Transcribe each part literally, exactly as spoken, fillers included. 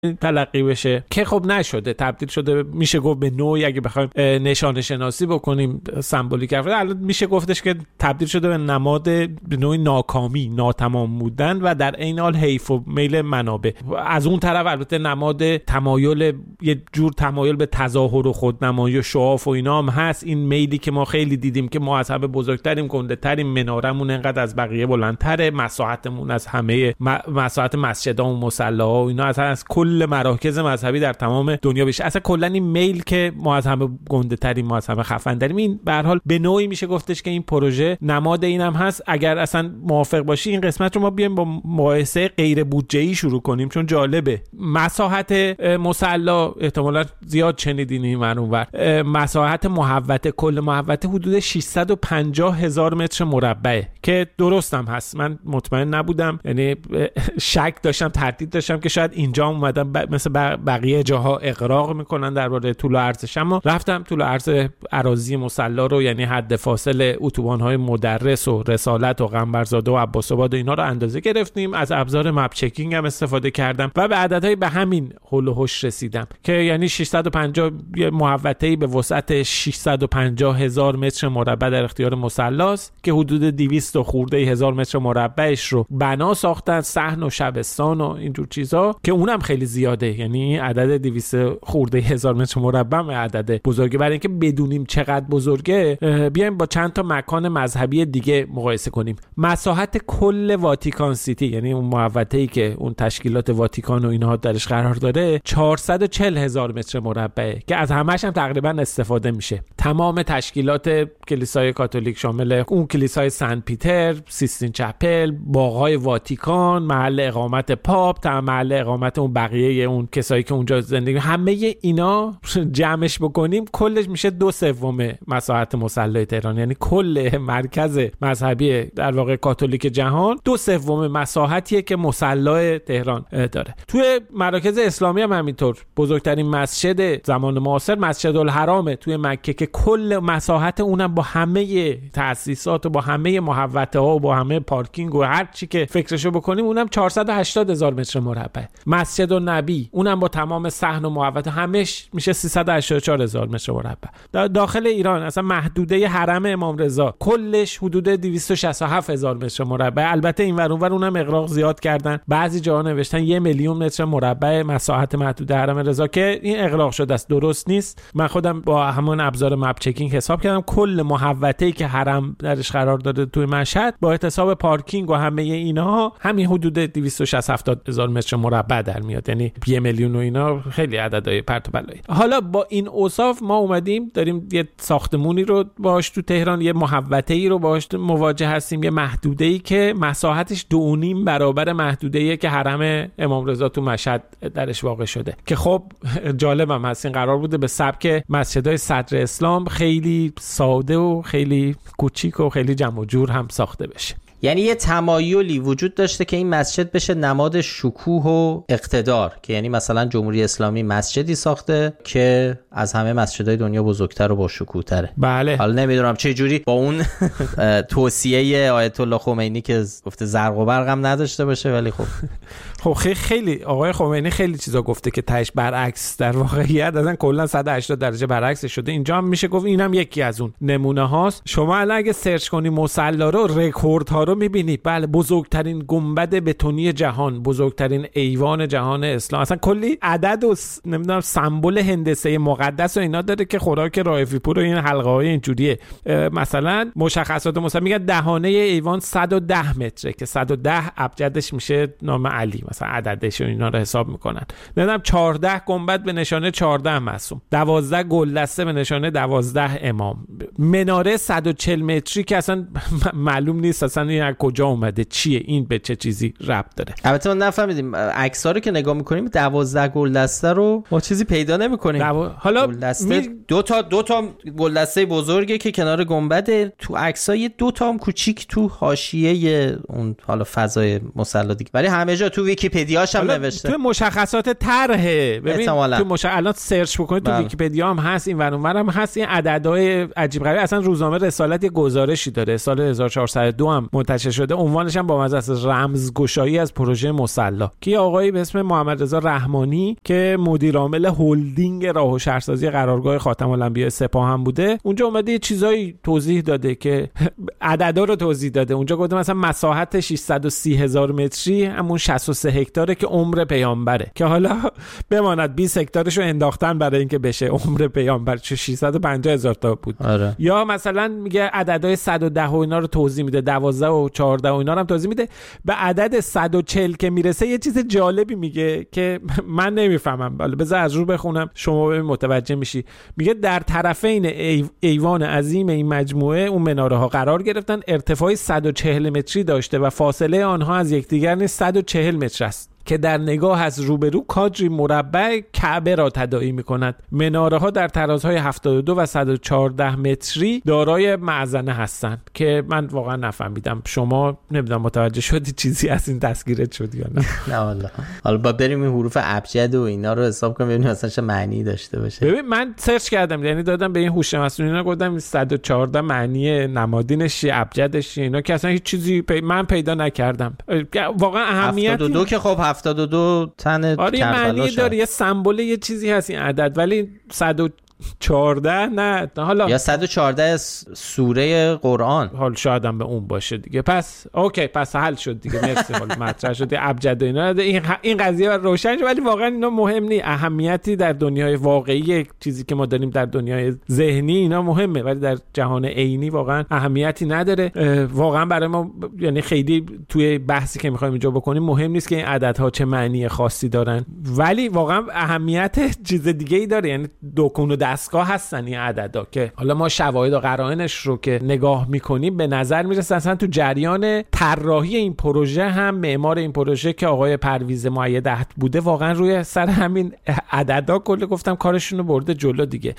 تلقی بشه که خب نشده، تبدیل شده میشه گفت به نوعی اگه بخوایم نشانه شناسی بکنیم سمبولیک افراد، الان میشه گفتش که تبدیل شده به نماد به نوعی ناکامی، ناتمام بودن و در عین حال حیف و میل منابع. از اون طرف البته نماد تمایل، یه جور تمایل به تظاهر و خودنمایی و شعاف و اینا هم هست. این میلی که ما خیلی دیدیم که ما از همه بزرگتریم، گنده‌تریم، منارمون انقدر از بقیه بلندتره، مساحتمون از همه مساحت مسجدها و مصلاها و اینا از از کل مراکز مذهبی در تمام دنیا بیشتر. اصلا کلا این میل که ما از همه گنده‌تریم، ما از همه خفن‌تریم، این به هر حال به نوعی میشه گفتش که این پروژه نماد اینم هست. اگر اصلا موافق باشی این قسمت رو ما بیایم با مقایسه غیر بودجه‌ای شروع کنیم، چون جالبه. مساحت مصلا احتمالاً زیاد شنیدین این منور، مساحت محوطه، کل محوطه حدود ششصد و پنجاه هزار متر مربعه که درستم هست. من مطمئن نبودم، یعنی شک داشتم، تردید داشتم که شاید اینجا اومدن ب... مثل بقیه جاها اغراق میکنن درباره طول و عرضش، اما رفتم طول و عرض اراضی مصلا رو، یعنی حد فاصل اتوبان‌های مدرس و رسالت و قنبرزاده و عباس‌آباد و اینا رو اندازه گرفتیم، از ابزار مپ چکینگ هم استفاده کردم و به عددهای به همین هول و هوش رسیدم که یعنی ششصد و پنجاه محوطه‌ای به وسعت ششصد و پنجاه هزار متر مربع در اختیار مصلاست که حدود دویست و خورده هزار متر مربعش رو بنا ساختن، صحن و شبستان و اینجور چیزا که اونم خیلی زیاده. یعنی عدد دویست خورده هزار متر مربع عدد بزرگه. برای اینکه بدونیم چقدر بزرگه بیایم با چند تا مکان مذهبی دیگه مقایسه کنیم. مساحت کل واتیکان سیتی، یعنی اون محوطه‌ای که اون تشکیلات واتیکان و اینها درش قرار داره، چهارصد و چهل هزار متر مربعه که از همه‌ش هم تقریبا استفاده میشه. تمام تشکیلات کلیسای کاتولیک شامل اون کلیسای سن پیتر، سیستین چپل، باغ‌های واتیکان، محل اقامت پاپ تا محل اقامت اون بقیه اون کسایی که اونجا زندگی، همه اینا جمعش بکنیم کلش میشه دو سوم مساحت مصلای تهران. یعنی کل مرکز مذهبی در واقع کاتولیک جهان دو سوم مساحتیه که مصلای تهران داره. توی مراکز اسلامی هم همینطور. بزرگترین مسجد زمان معاصر مسجد الحرامه توی مکه که کل مساحت اونم با همه تأسیسات و با همه محوطه ها و با همه پارکینگ و هر چی که فکرشو بکنیم اونم چهارصد و هشتاد هزار متر مربع. مسجد النبی اونم با تمام صحن و محوطه همش میشه سیصد و هشتاد و چهار هزار متر مربع. داخل ایران اصلا محدوده حرم امام رضا کلش حدود دویست و شصت و هفت هزار متر مربع. البته این ور اون ور اونم اغراق زیاد کردن، بعضی جاها نوشتن یک میلیون متر مربع مساحت محدوده حرم رضا که این اغراق شده است، درست نیست. من خودم با همون ابزار مپ چکینگ حساب کردم کل محوطه‌ای که حرم درش قرار داره توی مشهد با احتساب پارکینگ و همه اینا همین حدود دویست و شصت هفتاد هزار متر مربع در میاد. یعنی یک میلیون و اینا خیلی عددهای پرت و بلایی. حالا با این اوصاف ما اومدیم داریم یه ساختمونی رو باهاش تو تهران، یه محوطه‌ای رو باهاش مواجه هستیم، یه محدوده‌ای که مساحتش دو و نیم برابر محدوده‌ای که حرم امام رضا تو مشهد درش واقع شده. که خب جالبم هست این قرار بوده به سبک مسجدهای صدر اسلام خیلی ساده و خیلی کوچیک و خیلی جمع و جور هم ساخته بشه. یعنی یه تمایلی وجود داشته که این مسجد بشه نماد شکوه و اقتدار، که یعنی مثلا جمهوری اسلامی مسجدی ساخته که از همه مسجدهای دنیا بزرگتر و با شکوه تره. بله. حالا نمیدونم چه جوری با اون توصیه آیت الله خمینی که گفته زرق و برق هم نداشته باشه، ولی خب خب خیلی خیلی آقای خمینی خیلی چیزا گفته که تاش برعکس در واقعیت اصلا کلا صد و هشتاد درجه برعکس شده. اینجا هم میشه گفت اینم یکی از اون نمونه هاست. شما الان اگه سرچ کنی مصلا رو رکوردها رو میبینید. بله، بزرگترین گنبد بتونی جهان، بزرگترین ایوان جهان اسلام، اصلا کلی عدد و نمیدونم سمبل هندسه مقدس و اینا داره که خوراک رائفی پور و این حلقه های اینجوریه. مثلا مشخصات مثلا میگه دهانه ایوان صد و ده متره که صد و ده ابجدش میشه نام علی، مثلا عددش و اینا رو حساب میکنن. نمیدونم چهارده گنبد به نشانه چهارده معصوم، دوازده گلدسته به نشانه دوازده امام، مناره صد و چهل متری که اصلا معلوم نیست اصلا این از کجا اومده، چیه این، به چه چیزی ربط داره. البته ما نفهمیدیم عکس‌ها رو که نگاه میکنیم دوازده گلدسته رو ما چیزی پیدا نمیکنیم. دو... حالا گلدسته می... دو تا دو تا گلدسته بزرگه که کنار گنبده، تو عکس‌ها دو تا هم کوچیک تو حاشیه اون حالا فضای مصلا دیگه، ولی همه جا تو ویکی‌پدیاش هم نوشته. تو مشخصات طرحه ببین تو مش... الان سرچ بکنید تو بله. ویکی‌پدیا هم هست، این ور اونور هم هست. این عددهای عجیب غریب، اصلا روزنامه رسالت یه گزارشی داره سال هزار و چهارصد و دو هم منتشر شده، عنوانش هم با مزه است، رمزگشایی از پروژه مسلا، که آقایی به اسم محمد رضا رحمانی که مدیر عامل هلدینگ راه و شهرسازی قرارگاه خاتم الانبیاء سپاه هم بوده، اونجا اومده یه چیزایی توضیح داده که عددا رو توضیح داده. اونجا گفته مثلا مساحت ششصد و سی هزار متری همون شصت و سه هکتاره که عمر پیامبره، که حالا بماند بیست هکتارش رو انداختن برای اینکه بشه عمر پیامبر، چه ششصد و پنجاه هزار تا بود. آره. یا مثلا میگه عددهای صد و ده و اینا رو توضیح میده، دوازده و چهارده و اینا رو هم توضیح میده. به عدد صد و چهل که میرسه یه چیز جالبی میگه که من نمیفهمم، حالا بذار از رو بخونم شما ببین متوجه میشی. میگه در طرفین ای... ایوان عظیم این مجموعه اون مناره ها قرار گرفتن، ارتفاعی صد و چهل متری داشته و فاصله آنها از یکدیگر نیز صد و چهل متر است که در نگاه از روبرو کادری مربع کعبه را تداعی می‌کند. مناره‌ها در ترازهای هفتاد و دو و صد و چهارده متری دارای معزنه هستند که من واقعا نفهمیدم. شما نمیدونم متوجه شدی چیزی از این تسخیرت شد یا نه؟ نه والله. حالا با بریم این حروف ابجد و اینا رو حساب کنیم ببینیم اصلا چه معنی داشته باشه. ببین من سرچ کردم، یعنی دادم به این هوش مصنوعی اینا، گفتم صد و چهارده معنی نمادینش چیه، ابجدش چیه، اینا که اصلا هیچ چیزی پی... من پیدا نکردم. واقعا اهمیت هفتاد و دو که خب هفتاد و دو تن آره کربلا معنی داره، یه سمبل یه چیزی هست این عدد، ولی صد و چهارده نه حالا یا صد و چهارده سوره قرآن، حال شاید هم به اون باشه دیگه. پس اوکی، پس حل شد دیگه، مرسی. حالا مطرح شد ابجد و اینا، این این قضیه روشن شد، ولی واقعا اینا مهم نی، اهمیتی در دنیای واقعی چیزی که ما داریم در دنیای ذهنی اینا مهمه، ولی در جهان عینی واقعا اهمیتی نداره. واقعا برای ما یعنی خیلی توی بحثی که می‌خوایم اینجا بکنیم مهم نیست که این عددها چه معنی خاصی دارن، ولی واقعا اهمیت چیز دیگه‌ای داره. یعنی دکون و دستگاه هستن این عددا که حالا ما شواهد و قرائنش رو که نگاه میکنیم به نظر میرسه اصلا تو جریان طراحی این پروژه هم معمار این پروژه که آقای پرویز مؤید عهد بوده واقعا روی سر همین عددا کلی گفتم کارشون رو برده جلو دیگه.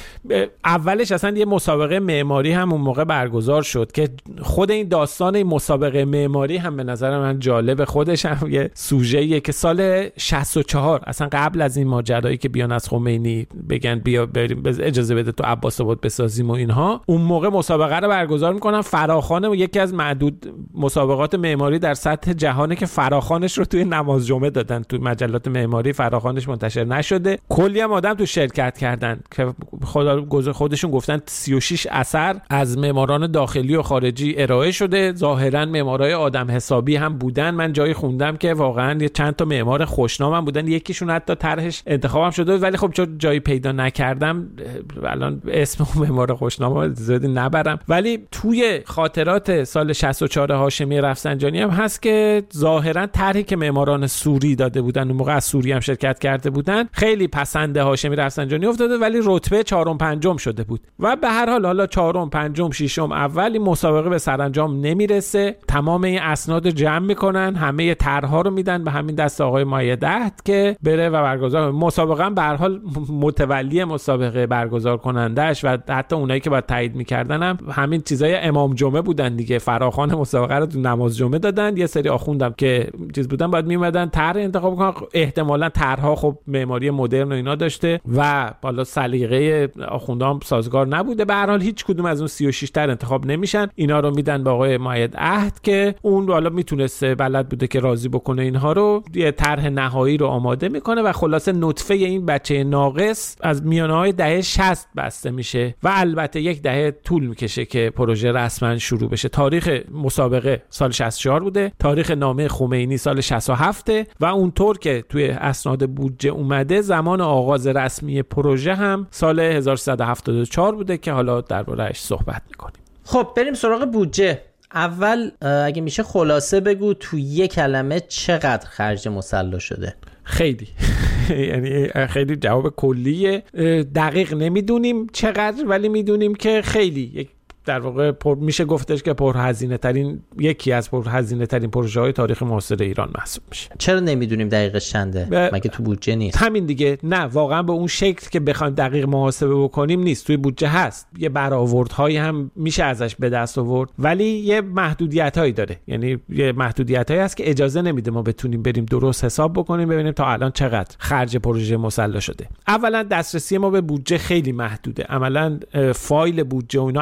اولش اصلا یه مسابقه معماری هم اون موقع برگزار شد که خود این داستان این مسابقه معماری هم به نظر من جالب، خودش هم یه سوژه‌ایه که سال شصت و چهار اصلا قبل از این ماجرایی که بیان از خمینی بگن بیا بریم اجازه بده تو عباس آباد بسازیم و اینها، اون موقع مسابقه رو برگزار میکنن. فراخوان و یکی از معدود مسابقات معماری در سطح جهانه که فراخوانش رو توی نماز جمعه دادن، توی مجلات معماری فراخوانش منتشر نشده. کلی هم آدم تو شرکت کردن که خدا خودشون گفتن سی و شش اثر از معماران داخلی و خارجی ارائه شده، ظاهرا معمارای آدم حسابی هم بودن. من جایی خوندم که واقعا یه چند تا معمار خوشنام هم بودن، یکیشون حتی طرحش انتخابم شده، ولی خب چون جایی پیدا نکردم الان اسم معمار خوشنام زیادی نبرم. ولی توی خاطرات سال شصت و چهار هاشمی رفسنجانی هم هست که ظاهرا طرحی که معماران سوری داده بودن، اون موقع از سوری هم شرکت کرده بودن، خیلی پسند هاشمی رفسنجانی افتاده، ولی رتبه چهارم پنجم شده بود. و به هر حال حالا چهارم پنجم ششم اول این مسابقه به سرانجام نمیرسه. تمام این اسناد جمع میکنن، همه طرح‌ها رو میدن به همین دست آقای مؤید عهد که بره و برگزار مسابقه. به هر حال متولی مسابقه برگزار کنندش و حتی اونایی که باید تایید میکردن هم همین چیزای امام جمعه بودن دیگه. فراخوان مسابقه رو تو نماز جمعه دادن، یه سری آخوندم که چیز بودن باید میومدن طرح انتخاب کنن. احتمالاً طرح‌ها خب معماری مدرن و اینا داشته و بالا سلیقه آخوندام سازگار نبوده. به هر حال هیچ کدوم از اون سی و شش تا انتخاب نمیشن. اینا رو میدن به آقای مؤید عهد که اون بالا میتونسته بلد بوده که راضی بکنه اینها رو، یه طرح نهایی رو آماده میکنه و خلاصه نطفه این بچه ناقص از میانه‌های دهه شصت بسته میشه و البته یک دهه طول میکشه که پروژه رسما شروع بشه. تاریخ مسابقه سال شصت و چهار بوده، تاریخ نامه خمینی سال شصت و هفت و اونطور که توی اسناد بودجه اومده زمان آغاز رسمی پروژه هم سال هزار و سیصد و هفتاد و چهار بوده که حالا درباره‌اش صحبت میکنیم. خب بریم سراغ بودجه. اول اگه میشه خلاصه بگو تو یک کلمه چقدر خرج مسلا شده؟ خیلی یعنی خیلی جواب کلیه، دقیق نمیدونیم چقدر، ولی میدونیم که خیلی یک در واقع پر میشه گفتش که پرهزینه ترین یکی از پرهزینه ترین پروژه های تاریخ معاصر ایران محسوب میشه. چرا نمیدونیم دقیقش چنده؟ ب... مگه تو بودجه نیست؟ همین دیگه، نه واقعا به اون شکل که بخوایم دقیق محاسبه بکنیم نیست. توی بودجه هست، یه برآوردهایی هم میشه ازش به دست آورد، ولی یه محدودیتایی داره. یعنی یه محدودیتایی هست که اجازه نمیده ما بتونیم بریم درست حساب بکنیم ببینیم تا الان چقدر خرج پروژه مسلا شده. اولا دسترسی ما به بودجه خیلی محدوده. عملاً فایل بودجه و اینا اگه بخواید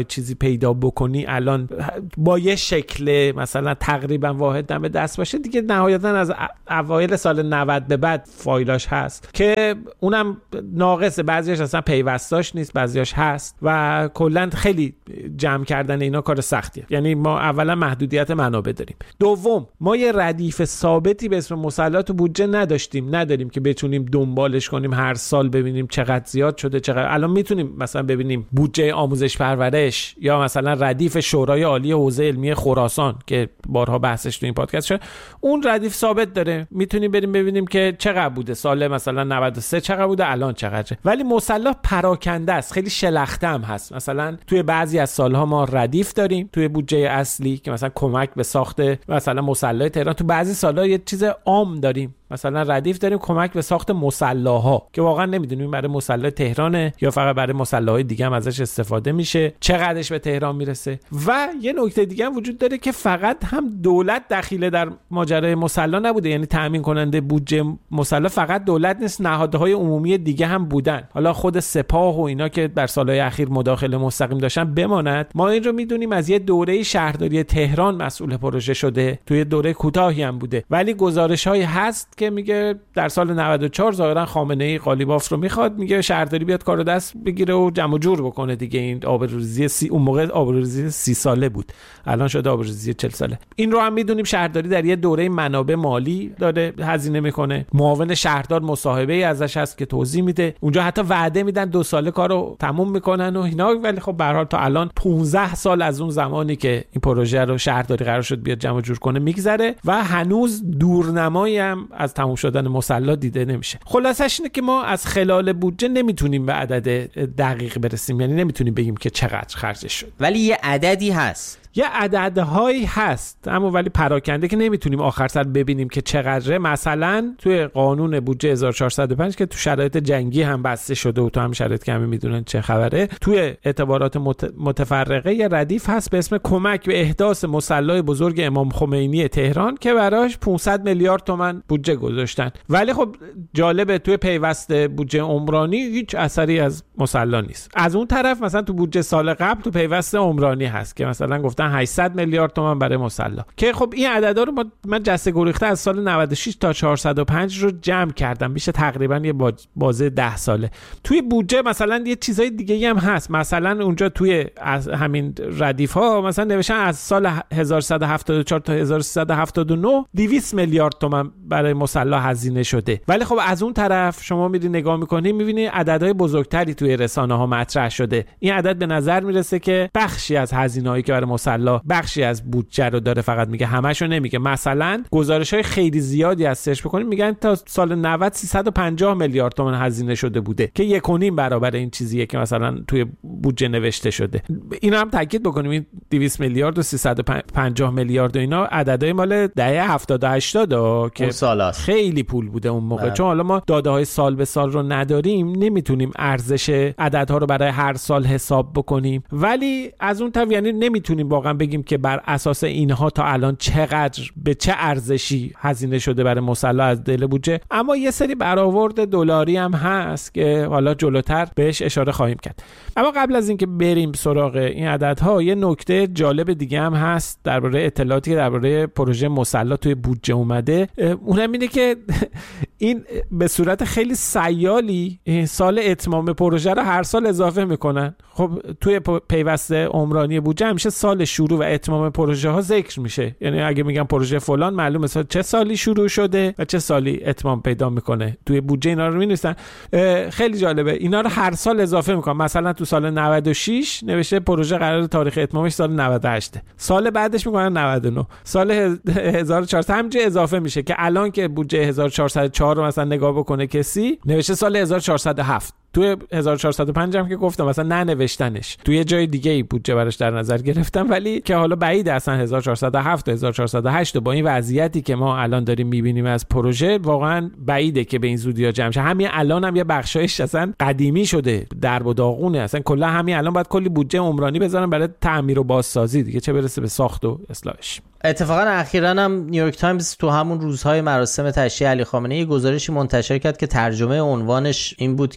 بخوای چیزی پیدا بکنی الان با یه شکل مثلا تقریبا واحد دم دست باشه دیگه نهایتا از اوایل سال نود به بعد فایلاش هست که اونم ناقصه، بعضیش اصلا پیوستاش نیست، بعضیش هست و کلا خیلی جمع کردن اینا کار سختیه. یعنی ما اولا محدودیت منابع داریم، دوم ما یه ردیف ثابتی به اسم مصلی تو بودجه نداشتیم نداریم که بتونیم دنبالش کنیم هر سال ببینیم چقدر زیاد شده چقدر. الان میتونیم مثلا ببینیم بودجه آموزش پرورش یا مثلا ردیف شورای عالی حوزه علمی خراسان که بارها بحثش تو این پادکست شد، اون ردیف ثابت داره، میتونیم بریم ببینیم که چقدر بوده سال مثلا نود و سه چقدر بوده الان چقدره. ولی مصلی پراکنده است، خیلی شلخته هم هست. مثلا توی بعضی از سالها ما ردیف داریم توی بودجه اصلی که مثلا کمک به ساخت مثلا مصلی تهران، تو بعضی سالها یه چیز عام داریم مثلا ردیف داریم کمک به ساخت مصلاها که واقعا نمیدونیم برای مصلی تهرانه یا فقط برای مصلاهای دیگه هم ازش استفاده میشه، چقدرش به تهران میرسه. و یه نکته دیگه هم وجود داره که فقط هم دولت دخیل در ماجرای مصلی نبوده، یعنی تامین کننده بودجه مصلی فقط دولت نیست، نهادهای عمومی دیگه هم بودن. حالا خود سپاه و اینا که در سالهای اخیر مداخله مستقیم داشتن بماند، ما این رو میدونیم از یه دوره شهرداری تهران مسئول پروژه شده، توی دوره کوتاهی هم بوده، ولی گزارش‌هایی هست که میگه در سال نود و چهار ظاهرا خامنه‌ای قالیباف رو میخواد، میگه شهرداری بیاد کارو دست بگیره و جمع جور بکنه دیگه. این آبروریزی سی اون موقع آبروریزی سی ساله بود، الان شده آبروریزی چهل ساله. این رو هم میدونیم شهرداری در یه دوره منابع مالی داره هزینه میکنه، معاون شهردار مصاحبه‌ای ازش هست که توضیح میده، اونجا حتی وعده میدن دو ساله کارو تموم میکنن و اینا، ولی خب به هر حال تا الان پانزده سال از اون زمانی که این پروژه رو شهرداری قرار شد بیاد جمع جور کنه میگذره و هنوز دورنمایی هم از تموم شدن مصلی دیده نمیشه. خلاصش اینه که ما از خلال بودجه نمیتونیم به عدد دقیق برسیم، یعنی نمیتونیم بگیم که چقدر خرجش شد، ولی یه عددی هست، یه عددهایی هست، اما ولی پراکنده که نمیتونیم آخر سر ببینیم که چقدره. مثلا توی قانون بودجه هزار و چهارصد و پنج که تو شرایط جنگی هم بسته شده و تو هم شرایط که همه میدونن چه خبره، توی اعتبارات متفرقه یه ردیف هست به اسم کمک به احداث مصلی بزرگ امام خمینی تهران که براش پانصد میلیارد تومان بودجه گذاشتن. ولی خب جالبه توی پیوست بودجه عمرانی هیچ اثری از مصلی نیست. از اون طرف مثلا تو بودجه سال قبل تو پیوست عمرانی هست که مثلا گفتن هشتصد میلیارد تومان برای مصلی، که خب این عددا رو من جسته گریخته از سال نود و شش تا چهارصد و پنج رو جمع کردم، میشه تقریبا یه بازه ده ساله. توی بودجه مثلا یه چیزای دیگه هم هست، مثلا اونجا توی همین ردیف ها مثلا نوشتن از سال هزار و سیصد و هفتاد و چهار تا هزار و سیصد و هفتاد و نه دویست میلیارد تومان برای مصلی هزینه شده. ولی خب از اون طرف شما میری نگاه میکنی میبینی عددهای بزرگتری توی رسانه ها مطرح شده. این عدد به نظر میرسه که بخشی از هزینه‌هایی که برای مصلی بخشی از بودجه رو داره، فقط میگه همشو نمیگه. مثلا گزارش‌های خیلی زیادی از سرچ بکنید میگن تا سال نود سیصد و پنجاه میلیارد تومان هزینه شده بوده که یک و نیم برابر این چیزیه که مثلا توی بودجه نوشته شده. اینا هم تاکید بکنیم این دویست میلیارد و سیصد و پنجاه میلیارد و اینا عددهای مال دهه هفتاد و هشتاد که خیلی پول بوده اون موقع. چون حالا ما داده‌های سال به سال رو نداریم، نمیتونیم ارزش عددها رو برای هر سال حساب بکنیم، ولی از اون طرف یعنی نمیتونیم واقعا بگیم که بر اساس اینها تا الان چقدر به چه ارزشی هزینه شده برای مصلی از دل بودجه. اما یه سری برآورد دلاری هم هست که حالا جلوتر بهش اشاره خواهیم کرد. اما قبل از اینکه بریم سراغ این عددها، یه نکته جالب دیگه هم هست درباره اطلاعاتی که درباره پروژه مصلی توی بودجه اومده. اونم اینه که این به صورت خیلی سیالی سال اتمام پروژه رو هر سال اضافه میکنن. خب توی پیوست عمرانی بودجه همیشه سال شروع و اتمام پروژه ها ذکر میشه، یعنی اگه میگم پروژه فلان معلومه چه سالی شروع شده و چه سالی اتمام پیدا میکنه. توی بودجه اینا رو می‌نویسن. خیلی جالبه، اینا رو هر سال اضافه میکنن. مثلا تو سال نود و شش نوشته پروژه قرار تاریخ اتمامش سال نود و هشت، سال بعدش میکنن نود و نه، سال هزار و چهارصد همینجوری اضافه میشه که الان که بودجه هزار و چهارصد و چهار رو مثلا نگاه بکنه کسی نوشته سال هزار و چهارصد و هفت. توی هزار و چهارصد و پنج هم که گفتم مثلا ننوشتنش، توی جای دیگه ای بودجه براش در نظر گرفتم، ولی که حالا بعید اصلا هزار و چهارصد و هفت و هزار و چهارصد و هشت با این وضعیتی که ما الان داریم میبینیم از پروژه واقعا بعیده که به این زودی ها جمع شه. همین الان هم یه بخشایش اصلا قدیمی شده، درب و داغونه، اصلا کلا همین الان باید کلی بودجه عمرانی بذارن برای تعمیر و بازسازی دیگه، چه برسه به ساخت و اصلاحش. اتفاقا اخیراً هم نیویورک تایمز تو همون روزهای مراسم تشییع علی خامنه‌ای گزارشی منتشر کرد که ترجمه عنوانش این بود که در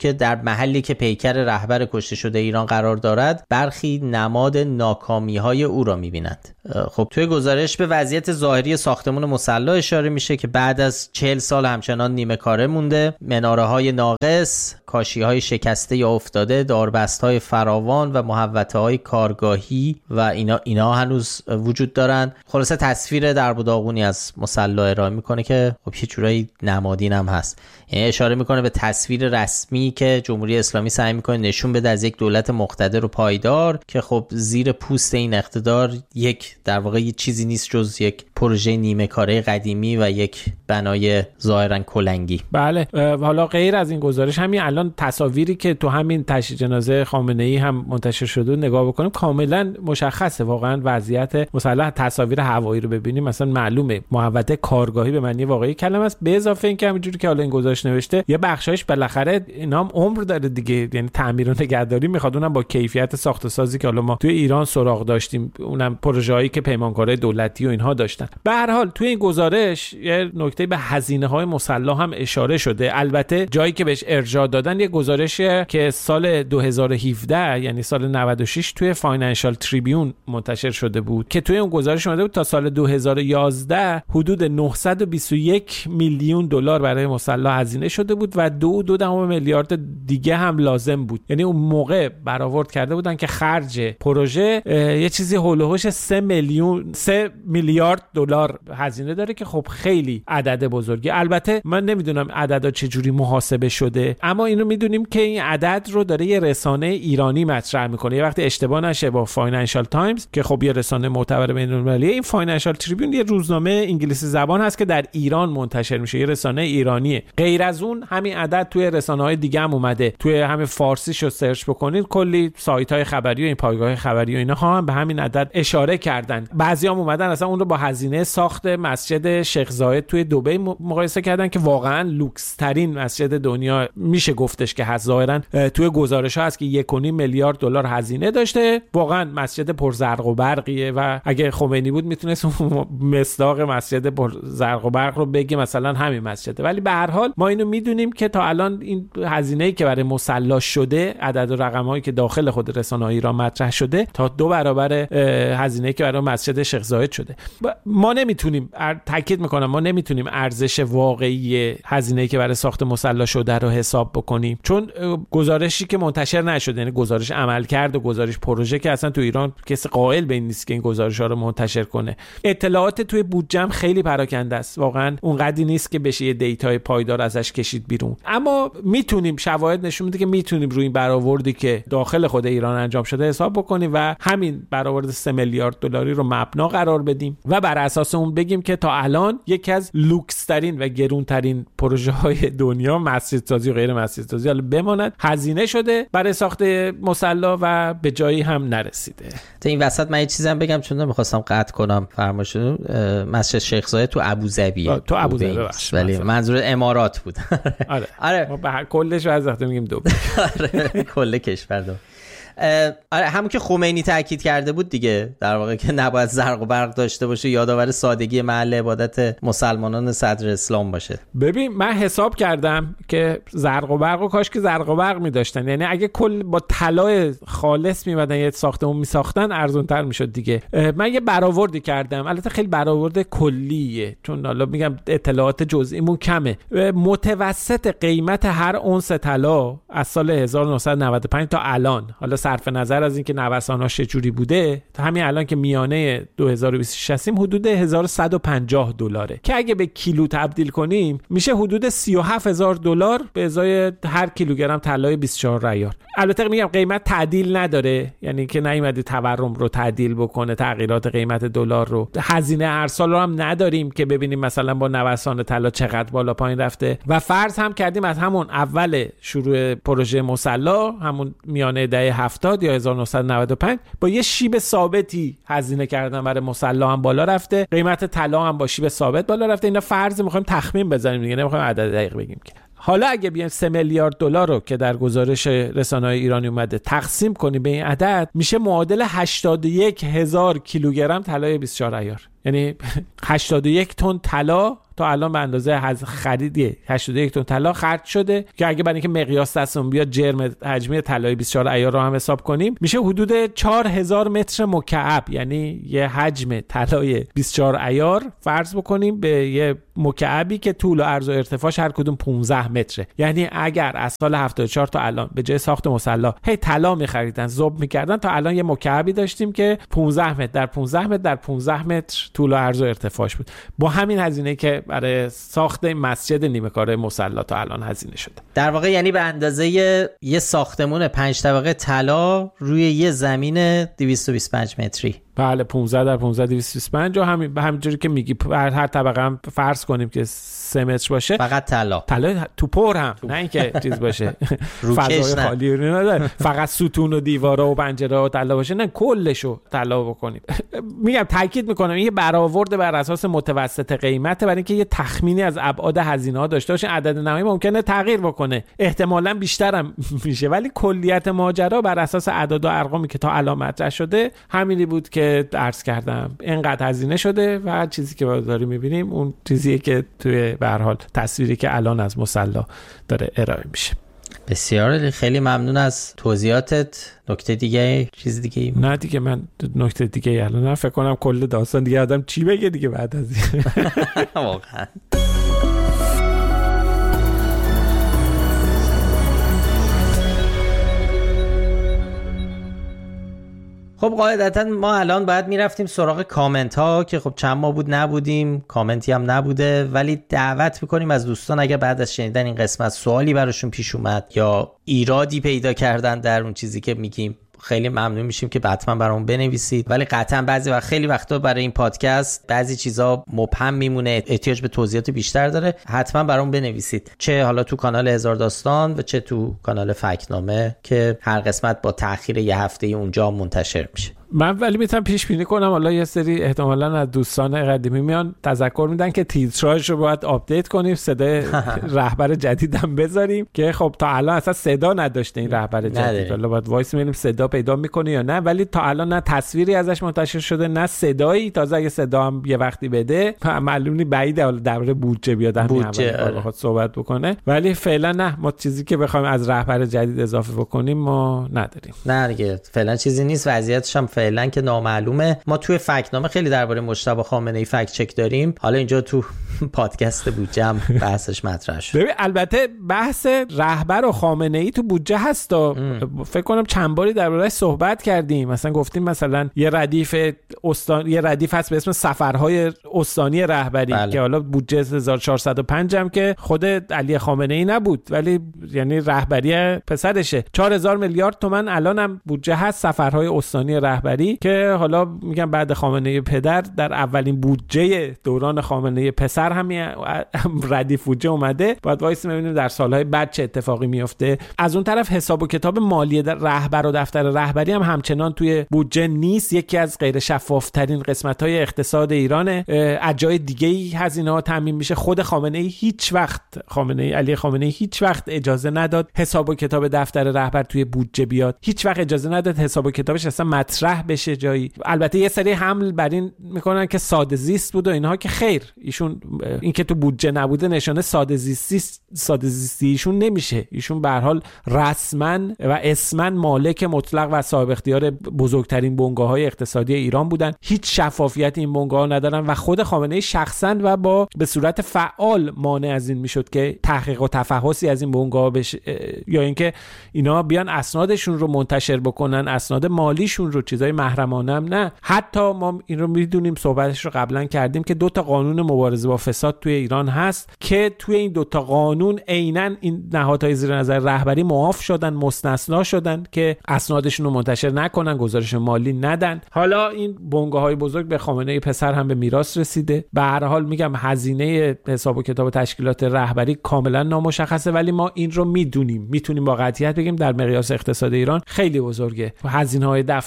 محلی که پیکر رهبر کشته شده ایران قرار دارد برخی نماد ناکامی‌های او را می‌بینند. خب توی گزارش به وضعیت ظاهری ساختمان مسلح اشاره میشه که بعد از چهل سال همچنان نیمه کاره مونده، مناره‌های ناقص، کاشی‌های شکسته یا افتاده، داربست‌های فراوان و محوطه‌های کارگاهی و اینا اینا هنوز وجود دارن. خلاصه تصویر درب و داغونی از مسلح ارائه میکنه که خب یه جورایی نمادین هم هست. یعنی اشاره میکنه به تصویر رسمی که جمهوری اسلامی سعی میکنه نشون بده از یک دولت مقتدر و پایدار که خب زیر پوست این اقتدار یک در واقع یه چیزی نیست جز یک پروژه نیمه کاره قدیمی و یک بنای ظاهرا کلنگی. بله. حالا غیر از این گزارش همین الان تصاویری که تو همین تشییع جنازه خامنه‌ای هم منتشر شده نگاه بکنیم کاملا مشخصه واقعا وضعیت مسلح. تصاویر هوایی رو ببینیم مثلا معلومه محوطه کارگاهی به معنی واقعی کلمه است، به اضافه اینکه همینجوری که حالا این گزارش نوشته یه بخشایش بالاخره اینا هم عمر داره دیگه، یعنی تعمیر و نگهداری میخواد، اونم با کیفیت ساخت و سازی که حالا ما توی ایران سراغ داشتیم، اونم پروژه‌ای که پیمانکارای دولتی و اینها داشتن. به هر حال توی این گزارش یه نکته به هزینه‌های مسلح هم اشاره شده. البته جایی که بهش ارجاع دادن یه گزارشی که سال دو هزار و هفده یعنی سال نود و شش توی فاینانشال تریبیون منتشر شده بود که توی اون گزارش اومده بود تا سال دو هزار و یازده حدود نهصد و بیست و یک میلیون دلار برای مسلح هزینه شده بود و دو دو دهم میلیارد دیگه هم لازم بود. یعنی اون موقع برآورد کرده بودن که خرج پروژه یه چیزی هول و هوش سه میلیون سه میلیارد دلار هزینه داره که خب خیلی عدد بزرگی. البته من نمیدونم عددا چجوری محاسبه شده، اما اینو میدونیم که این عدد رو داره یه رسانه ایرانی مطرح میکنه. یه وقتی اشتباه نشه با فاینانشال تایمز که خب یه رسانه معتبر بین‌المللیه، این فاینانشال تریبیون یه روزنامه انگلیسی زبان هست که در ایران منتشر میشه، یه رسانه ایرانیه. غیر از اون همین عدد توی رسانه‌های دیگه هم اومده، توی همین فارسیشو سرچ بکنید کلی سایت‌های خبری و این پایگاه خبری و اینا هم به همین عدد اشاره کردن. بعضیام اومدن اصلا اون رو با هزینه ساخت مسجد شیخ زاید توی دبی مقایسه کردن که واقعا لوکس ترین مسجد دنیا میشه گفتش که هست. ظاهرا توی گزارش‌ها هست که یک و نیم میلیارد دلار هزینه داشته. واقعا مسجد پرزرق و برقیه و اگه خمینی بود میتونست مصداق مسجد پرزرق و برق رو بگه مثلا همین مسجده. ولی به هر حال ما اینو میدونیم که تا الان این هزینه‌ای که برای مسلح شده، عدد و رقم‌هایی که داخل خود رسانه‌های ایران مطرح شده، تا دو برابر هزینه‌ای که برای مسجد شیخ زاید شده. ما نمیتونیم، تاکید میکنم، ما نمیتونیم ارزش واقعی هزینه‌ای که برای ساخت مسلح شده رو حساب بکنیم، چون گزارشی که منتشر نشده، یعنی گزارش عملکرد و گزارش پروژه که اصلا تو ایران کسی قائل به این نیست که این گزارش‌ها رو منتشر کنه. اطلاعات توی بودجه خیلی پراکنده است، واقعا اونقدی نیست که بشه یه دیتای پایدار ازش کشید بیرون. اما میتونیم، شواهد نشون میده که میتونیم روی این برآوردی که داخل خود ایران انجام شده حساب بکنیم و همین برآورد سه میلیارد دلاری رو مبنا قرار بدیم و بر اساس اون بگیم که تا الان یکی از لوکس ترین و گرون ترین پروژه های دنیا، مسجد سازی و غیر مسجد سازی، حالا بماند، هزینه شده برای ساخت مسلح و به جایی هم نرسیده. تا این وسط من یه چیزم بگم چون نمیخواستم قطع کنم فرمایشتون. مسجد شیخ زاید تو ابوظبی، تو ابوظبی ببخشید، ولی منظور امارات بود. آره آره ما به کلش از وقتی میگیم دو آره کل کشور دو. آره همون که خمینی تاکید کرده بود دیگه، در واقع که نباید زرق و برق داشته باشه، یادآور سادگی محل عبادت مسلمانان صدر اسلام باشه. ببین من حساب کردم که زرق و برق و کاش که زرق و برق می داشتن، یعنی اگه کل با طلای خالص میمدن یه ساختمون میساختن ارزان‌تر میشد دیگه. من یه برآوردی کردم، البته خیلی برآورد کلیه چون حالا میگم اطلاعات جزئیمون کمه. متوسط قیمت هر اونس طلا از سال هزار و نهصد و نود و پنج تا الان، حالا صرف نظر از اینکه نوساناش چجوری بوده، تا همین الان که میانه دو هزار و بیست و شش هستیم حدود هزار و صد و پنجاه دلاره که اگه به کیلو تبدیل کنیم میشه حدود سی و هفت هزار دلار به ازای هر کیلوگرم طلای بیست و چهار ریال. البته میگم قیمت تعدیل نداره، یعنی که نیومده تورم رو تعدیل بکنه، تغییرات قیمت دلار رو. هزینه ارسال رو هم نداریم که ببینیم مثلا با نوسان طلا چقدر بالا پایین رفته و فرض هم کردیم از همون اول شروع پروژه مسلح، همون میانه دهه هفتاد یا هزار و نهصد و نود و پنج، با یه شیب ثابتی هزینه کردن برای مسلح هم بالا رفته، قیمت طلا هم با شیب ثابت بالا رفته. اینا فرض میخوایم تخمین بزنیم دیگه، نمیخوایم عدد دقیق بگیم که. حالا اگه بیایم سه میلیارد دلار رو که در گزارش رسانه‌های ایرانی اومده تقسیم کنیم به این عدد، میشه معادل هشتاد و یک هزار کیلوگرم طلای بیست و چهار عیار، یعنی هشتاد و یک تن طلا تا الان به اندازه از خرید هشتاد و یک تن طلا خرج شده که اگه برای اینکه مقیاس دستمون بیاد جرم حجمی طلای بیست و چهار عیار رو هم حساب کنیم میشه حدود چهار هزار متر مکعب، یعنی یه حجم طلای بیست و چهار عیار فرض بکنیم به یه مکعبی که طول و عرض و ارتفاعش هر کدوم پانزده متره. یعنی اگر از سال هفتاد و چهار تا الان به جای ساخت مسلا هی طلا می‌خریدن ذوب می‌کردن تا الان یه مکعبی داشتیم که پانزده متر در پانزده متر در پانزده متر طول و عرض و ارتفاعش بود. با همین هزینه که برای ساخت مسجد نیمه کاره مسلا تا الان هزینه شده. در واقع یعنی به اندازه یه ساختمون پنج طبقه طلا روی یه زمین دویست و بیست و پنج متری. بله پانزده در پانزده دویست و بیست و پنج و همین به همین جوری که میگی هر طبقه هم فرض کنیم که سه متر باشه، فقط طلا طلا تو پر هم نه اینکه چیز باشه فضای خالی نداره، فقط ستون و دیوارا و پنجره و طلا باشه، نه کلشو طلا بکنیم. میگم تاکید میکنم این برآورد بر اساس متوسط قیمته برای اینکه یه تخمینی از ابعاد هزینه ها داشته باشه. عدد نهایی ممکنه تغییر بکنه، احتمالاً بیشتر هم میشه، ولی کلیت ماجرا بر اساس اعداد و ارقامی که تا الان مطرح شده همینی بود که عرض کردم. اینقدر هزینه شده و چیزی که داریم میبینیم اون چیزیه که توی به هر حال تصویری که الان از مسلا داره ارائه میشه. بسیار خیلی ممنون از توضیحاتت. نکته دیگه چیز دیگه ای؟ نه دیگه من نکته دیگه الان نه فکر کنم کل داستان دیگه آدم چی بگه دیگه بعد از این. واقعا خب قاعدتا ما الان باید میرفتیم سراغ کامنت ها که خب چند ماه بود نبودیم، کامنتی هم نبوده، ولی دعوت میکنیم از دوستان اگر بعد از شنیدن این قسمت سوالی براشون پیش اومد یا ایرادی پیدا کردن در اون چیزی که میگیم خیلی ممنون میشیم که حتما برامون بنویسید. ولی قطعا بعضی وقت خیلی وقتا برای این پادکست بعضی چیزا مبهم میمونه، احتیاج به توضیحات بیشتر داره، حتما برامون بنویسید، چه حالا تو کانال هزار داستان و چه تو کانال فکتنامه که هر قسمت با تأخیر یه هفته اونجا منتشر میشه. من ولی میتونم پیش بینی کنم حالا یه سری احتمالاً از دوستان قدیمی میان تذکر میدن که تیتراژ رو باید آپدیت کنیم، صدای رهبر جدیدم بذاریم که خب تا الان اصلا صدا نداشته این رهبر جدید. حالا باید وایس میبینیم صدا پیدا میکنه یا نه، ولی تا الان نه تصویری ازش منتشر شده نه صدایی. تازه اگه صدا هم یه وقتی بده معلومی بعیده حالا درباره بودجه بیاد همین اول بخواد صحبت بکنه، ولی فعلا نه، ما چیزی که بخوایم از رهبر جدید اضافه بکنیم ما نداریم. نه دیگه فعلا چیزی نیست، وضعیتش هم فعلا که نامعلومه. ما توی فکتنامه خیلی درباره مجتبی خامنه‌ای فکت چک داریم، حالا اینجا تو پادکست بودجه هم بحثش مطرح شد. ببین البته بحث رهبر و خامنه‌ای تو بودجه هست و فکر کنم چند باری درباره‌اش صحبت کردیم. مثلا گفتیم مثلا یه ردیف استان یه ردیف هست به اسم سفرهای استانی رهبری بله. که حالا بودجه هزار و چهارصد و پنج هم که خود علی خامنه‌ای نبود ولی یعنی رهبری پسرشه. چهار هزار میلیارد تومان الان هم بودجه هست سفرهای استانی رهبری که حالا میگم بعد خامنه‌ای پدر در اولین بودجه دوران خامنه‌ای پسر همین ردیف بودجه اومده. باید وایس ببینیم در سالهای بعد چه اتفاقی میفته. از اون طرف حساب و کتاب مالی رهبر و دفتر رهبری هم همچنان توی بودجه نیست. یکی از غیر شفاف ترین قسمت‌های اقتصاد ایرانه. از جای دیگه‌ای هزینه‌ها تامین میشه. خود خامنه‌ای هیچ وقت خامنه‌ای علی خامنه‌ای هیچ وقت اجازه نداد حساب و کتاب دفتر رهبر توی بودجه بیاد. هیچ وقت اجازه نداد حساب و کتابش اصلا مطرح بشه جایی. البته یه سری حمل بر این میکنن که ساده زیست بود و اینها که خیر، ایشون این که تو بودجه نبوده نشانه ساده زیستی ساده زیستی ایشون نمیشه. ایشون به هر حال رسما و اسما مالک مطلق و صاحب اختیار بزرگترین بنگاه‌های اقتصادی ایران بودن. هیچ شفافیت این بنگاه‌ها ندارن و خود خامنه‌ای شخصا و با به صورت فعال مانع از این میشد که تحقیق و تفحصی از این بنگاه‌ها بشه یا اینکه اینا بیان اسنادشون رو منتشر بکنن، اسناد مالیشون رو، چیزای محرمانه هم نه. حتی ما این رو میدونیم، صحبتش رو قبلا کردیم که دو تا قانون مبارزه با فساد توی ایران هست که توی این دو تا قانون عیناً این نهادهای زیر نظر رهبری معاف شدن، مستثنا شدن که اسنادشون رو منتشر نکنن، گزارش مالی ندن. حالا این بنگاه‌های بزرگ به خامنه‌ای پسر هم به میراث رسیده. به هر حال میگم هزینه حساب و کتاب تشکیلات رهبری کاملا نامشخصه، ولی ما این رو میدونیم، میتونیم با قطعیت بگیم در مقیاس اقتصاد ایران خیلی بزرگه. هزینه‌های دفتر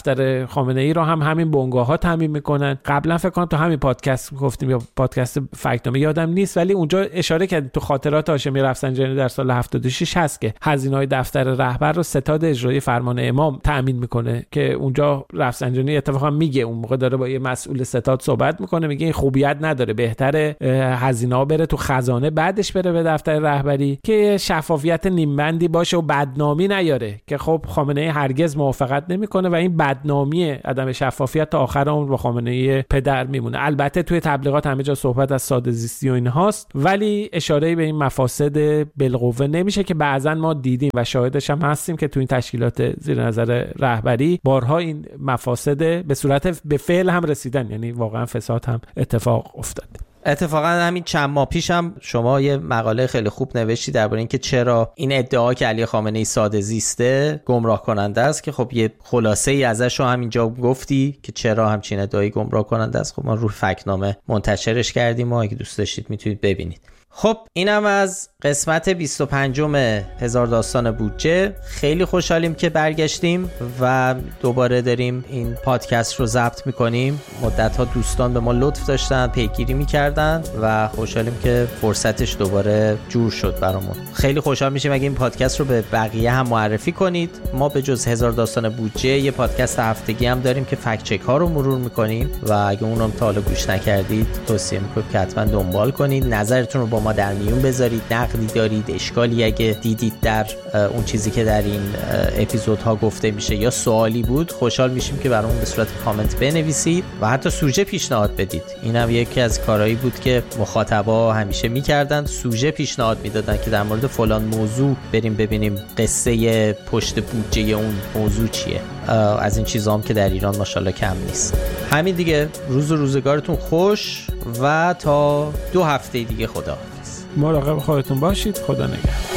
خامنه ای رو هم همین بنگاه ها تامین میکنن. قبلا فکر کنم تو همین پادکست گفتیم یا پادکست فکتنامه یادم نیست، ولی اونجا اشاره کردیم تو خاطرات هاشمی رفسنجانی در سال هفتاد و شش هست که هزینه‌های دفتر رهبر رو ستاد اجرایی فرمان امام تامین میکنه، که اونجا رفسنجانی اتفاقا میگه اون موقع داره با یه مسئول ستاد صحبت میکنه، میگه این خوبیت نداره، بهتره هزینه‌ها بره تو خزانه بعدش بره به دفتر رهبری که شفافیت نیمبندی باشه و بدنامی نیاره، که خب خامنه ای هرگز موافقت نمیکنه و این بدنامی عدم شفافیت تا آخر عمر با خامنه ای پدر میمونه. البته توی تبلیغات همه جا صحبت از ساده زیستی و اینهاست، ولی اشاره به این مفاسد بالقوه نمیشه که بعضا ما دیدیم و شاهدش هم هستیم که تو این تشکیلات زیر نظر رهبری بارها این مفاسد به صورت به فعل هم رسیدن، یعنی واقعا فساد هم اتفاق افتاد. اتفاقا همین چند ماه پیش هم شما یه مقاله خیلی خوب نوشتی درباره اینکه چرا این ادعا که علی خامنه ای ساده زیسته گمراه کننده است، که خب یه خلاصه ای ازش رو همینجا گفتی که چرا همچین ادعایی گمراه کننده است. خب ما رو فکتنامه منتشرش کردیم و اگه دوست داشتید میتونید ببینید. خب اینم از قسمت بیست و پنجم هزار داستان بودجه. خیلی خوشحالیم که برگشتیم و دوباره داریم این پادکست رو ضبط میکنیم. مدت‌ها دوستان به ما لطف داشتن، پیگیری میکردن و خوشحالیم که فرصتش دوباره جور شد برامون. خیلی خوشحال میشیم اگه این پادکست رو به بقیه هم معرفی کنید. ما به جز هزار داستان بودجه یه پادکست هفتگی هم داریم که فکت چک ها رو مرور میکنیم و اگه اونم تا حالا گوش نکردید توصیه میکنم که حتما دنبال کنید. نظرتون رو با ما در میون بذارید. نقدی دارید، اشکالی اگه دیدید در اون چیزی که در این اپیزودها گفته میشه یا سوالی بود، خوشحال میشیم که برامون به صورت کامنت بنویسید و حتی سوژه پیشنهاد بدید. اینم یکی از کارهایی بود که مخاطبا همیشه میکردن، سوژه پیشنهاد میدادن که در مورد فلان موضوع بریم ببینیم قصه پشت بودجه اون موضوع چیه. از این چیزا هم که در ایران ماشاءالله کم نیست. همین دیگه، روز و روزگارتون خوش و تا دو هفته دیگه خدا. مراقب خودتون باشید. خدا نگهدار.